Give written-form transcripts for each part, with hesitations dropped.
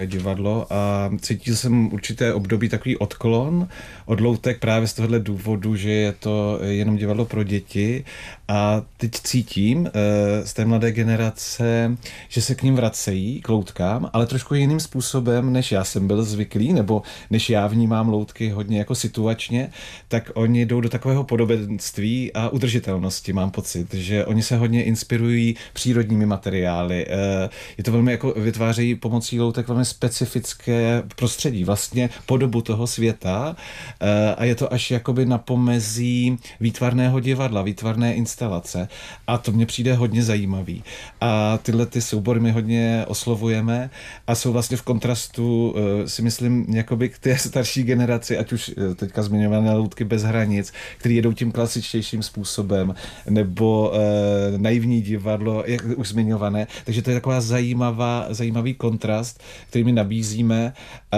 divadlo a cítil jsem určité období takový odklon od loutek právě z tohohle důvodu, že je to jenom divadlo pro děti a teď cítím z té mladé generace, že se k ním vracejí, k loutkám, ale trošku jiným způsobem, než já jsem byl zvyklý, nebo než já vnímám loutky hodně jako situačně, tak oni jdou do takového podobenství a udržitelnosti, mám pocit, že oni se hodně inspirují přírodními materiály. Je to velmi jako vytvářejí pomocí loutek velmi specifické prostředí, vlastně podobu toho světa a je to až jakoby na pomezí výtvarného divadla, výtvarné instalace a to mně přijde hodně zajímavý. A tyhle ty soubory my hodně oslovujeme a jsou vlastně v kontrastu, si myslím, jakoby k té starší generaci, ať už teďka zmiňované loutky bez hranic, který jedou tím klasičtějším způsobem, nebo naivní divadlo, jak už zmiňované. Takže to je taková zajímavý kontrast, který my nabízíme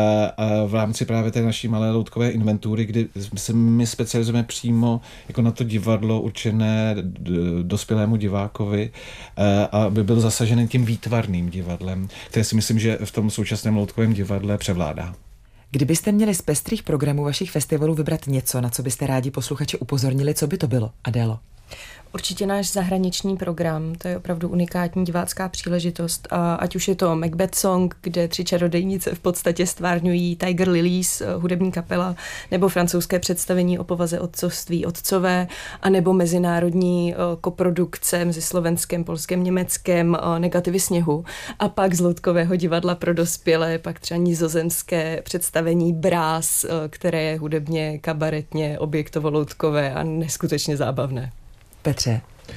v rámci právě té naší malé loutkové inventury, kdy se my specializujeme přímo jako na to divadlo určené dospělému divákovi, aby byl zasažený tím výtvarným divadlem, které si myslím, že v tom současném loutkovém divadle převládá. Kdybyste měli z pestrých programů vašich festivalů vybrat něco, na co byste rádi posluchače upozornili, co by to bylo, Adélo? Určitě náš zahraniční program, to je opravdu unikátní divácká příležitost. A ať už je to Macbeth Song, kde 3 čarodejnice v podstatě stvárňují Tiger Lilies, hudební kapela, nebo francouzské představení o povaze otcovství Otcové, anebo mezinárodní koprodukce mezi Slovenskem, Polskem, Německem, Negativy sněhu. A pak z loutkového divadla pro dospělé, pak třeba nizozemské představení Brás, které je hudebně, kabaretně, objektovo-loutkové a neskutečně zábavné. Petře.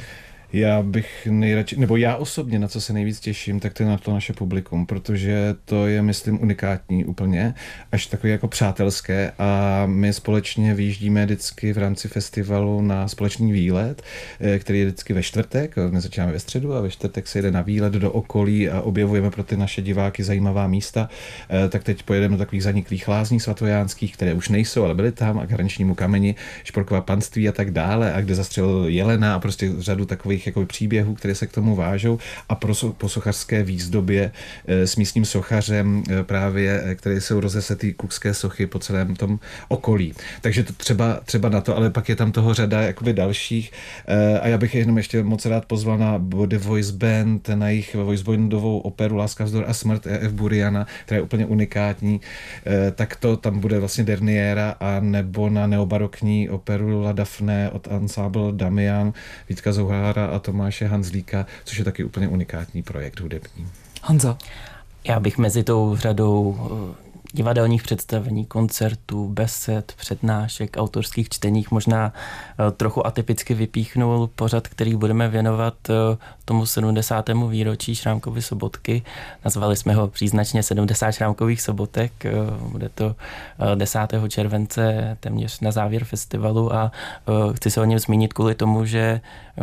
Já bych nejradši, nebo já osobně, na co se nejvíc těším, tak to je na to naše publikum, protože to je, myslím, unikátní úplně, až takové jako přátelské a my společně vyjíždíme vždycky v rámci festivalu na společný výlet, který je vždycky ve čtvrtek, my začínáme ve středu a ve čtvrtek se jede na výlet do okolí a objevujeme pro ty naše diváky zajímavá místa, tak teď pojedeme do takových zaniklých lázní svatojánských, které už nejsou, ale byly tam, a k Hraničnímu kameni, Šporkova panství a tak dále, a kde zastřelil jelena a prostě řadu takových jakoby příběhů, které se k tomu vážou a po sochařské výzdobě s místním sochařem právě, které jsou rozesetý kukské sochy po celém tom okolí. Takže to třeba na to, ale pak je tam toho řada jakoby dalších a já bych jenom ještě moc rád pozval na The Voice Band, na jejich voicebandovou operu Láska, vzdor a smrt F. Buriana, která je úplně unikátní, tak to tam bude vlastně derniéra a nebo na neobarokní operu La Daphne od Ensemble Damian, Vítka Zouhára a Tomáše Hanzlíka, což je taky úplně unikátní projekt hudební. Honzo. Já bych mezi tou řadou divadelních představení, koncertů, besed, přednášek, autorských čteních možná trochu atypicky vypíchnul pořad, který budeme věnovat tomu 70. výročí Šrámkovy sobotky. Nazvali jsme ho příznačně 70 Šrámkových sobotek. Bude to 10. července, téměř na závěr festivalu a chci se o něm zmínit kvůli tomu, že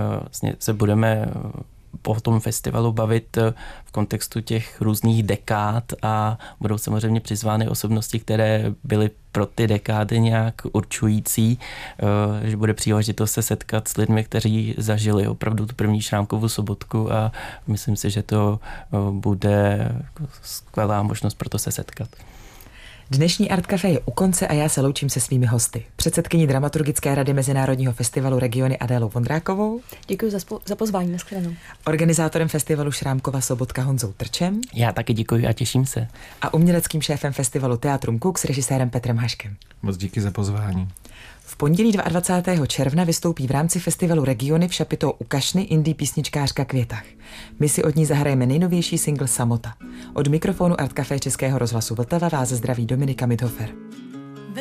se budeme po tom festivalu bavit v kontextu těch různých dekád a budou samozřejmě přizvány osobnosti, které byly pro ty dekády nějak určující, že bude příležitost se setkat s lidmi, kteří zažili opravdu tu první Šrámkovu sobotku a myslím si, že to bude skvělá možnost pro to se setkat. Dnešní Art Café je u konce a já se loučím se svými hosty. Předsedkyní dramaturgické rady Mezinárodního festivalu Regiony Adélou Vondrákovou. Děkuji za pozvání, nashledanou. Organizátorem festivalu Šrámkova sobotka Honzou Trčem. Já taky děkuji a těším se. A uměleckým šéfem festivalu Teatrum Kuk s režisérem Petrem Haškem. Moc díky za pozvání. V pondělí 22. června vystoupí v rámci festivalu Regiony v Šapitou u Kašny indie písničkářka Květach. My si od ní zahrajeme nejnovější single Samota. Od mikrofonu Art Café Českého rozhlasu Vltava vás zdraví Dominika Midhofer.